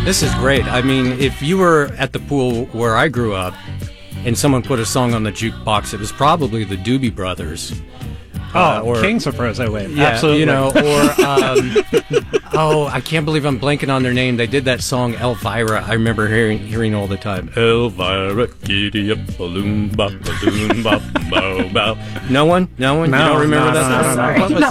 This is great. I mean, if you were at the pool where I grew up and someone put a song on the jukebox, it was probably the Doobie Brothers. Or Kings of Rose Wave. Yeah, absolutely. You know, or I can't believe I'm blanking on their name. They did that song Elvira. I remember hearing all the time. Elvira, giddy up, balloon bop, bow bow. No one. You don't remember that song? No. What was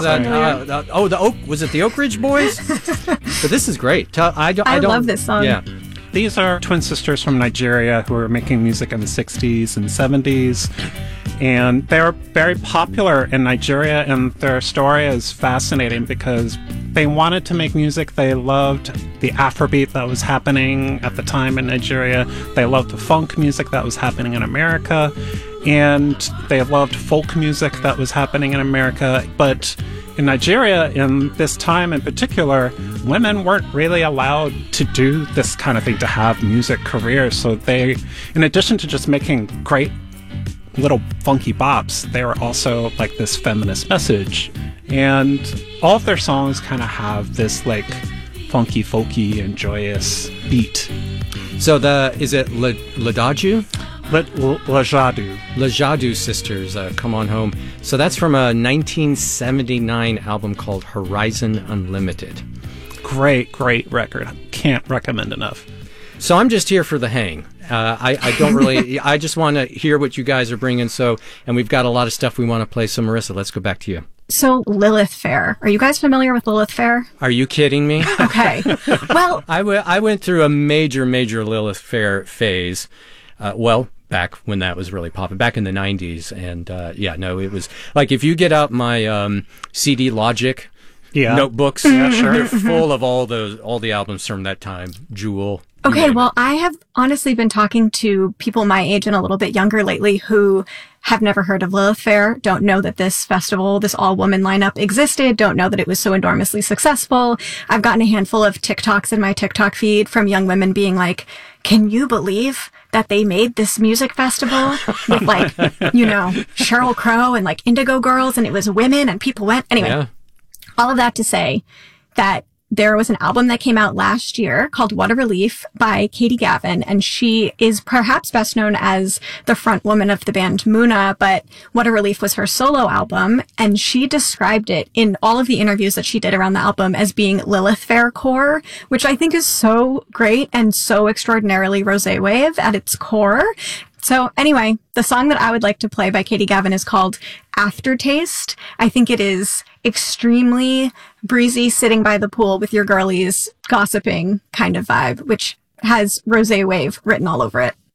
that? Was it the Oak Ridge Boys? But this is great. I love this song. Yeah. These are twin sisters from Nigeria who were making music in the 60s and 70s. And they're very popular in Nigeria, and their story is fascinating because they wanted to make music. They loved the Afrobeat that was happening at the time in Nigeria. They loved the funk music that was happening in America. And they loved folk music that was happening in America. But in Nigeria, in this time in particular, women weren't really allowed to do this kind of thing, to have music careers. So they, in addition to just making great little funky bops, they were also like this feminist message. And all of their songs kind of have this like funky, folky, and joyous beat. So is it Ladaju? Lajadu. Lajadu Sisters, Come On Home. So that's from a 1979 album called Horizon Unlimited. Great record. Can't recommend enough. So I'm just here for the hang. I don't really, I just want to hear what you guys are bringing. And we've got a lot of stuff we want to play. So Marissa, let's go back to you. So Lilith Fair. Are you guys familiar with Lilith Fair? Are you kidding me? Okay. Well, I went through a major Lilith Fair phase. Back when that was really popping, back in the 90s. And it was like, if you get out my CD Logic notebooks, they're full of all the albums from that time. Jewel. Okay, well, I have honestly been talking to people my age and a little bit younger lately who have never heard of Lilith Fair, don't know that this festival, this all-woman lineup existed, don't know that it was so enormously successful. I've gotten a handful of TikToks in my TikTok feed from young women being like, can you believe that they made this music festival with like, Sheryl Crow and like Indigo Girls, and it was women and people went. Anyway, all of that to say that there was an album that came out last year called What a Relief by Katie Gavin, and she is perhaps best known as the front woman of the band Muna, but What a Relief was her solo album, and she described it in all of the interviews that she did around the album as being Lilith Fair core, which I think is so great and so extraordinarily Rosé Wave at its core. So anyway, the song that I would like to play by Katie Gavin is called Aftertaste. I think it is extremely breezy, sitting by the pool with your girlies, gossiping kind of vibe, which has Rosé Wave written all over it.